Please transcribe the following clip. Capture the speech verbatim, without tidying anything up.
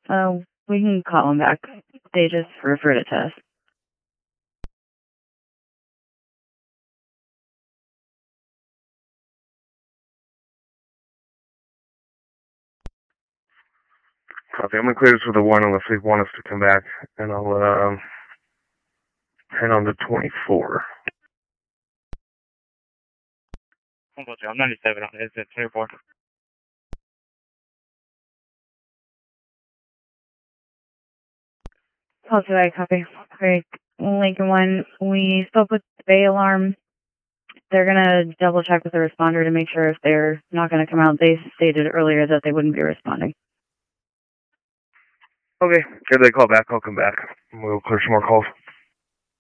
Uh, we can call them back. They just referred it to us. Copy. I'm gonna clear this with a one unless they want us to come back, and I'll uh, head on to twenty-four. I'm ninety-seven on it. It's twenty-four. Also, I copy. Great. Lincoln one, we spoke with the Bay Alarm. They're going to double check with the responder to make sure if they're not going to come out. They stated earlier that they wouldn't be responding. Okay. If they call back, I'll come back. We'll clear some more calls.